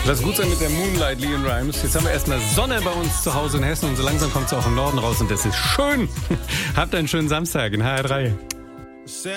Lass gut sein mit der Moonlight, Leon Rimes. Jetzt haben wir erstmal Sonne bei uns zu Hause in Hessen und so langsam kommt es auch im Norden raus und das ist schön. Habt einen schönen Samstag in HR3.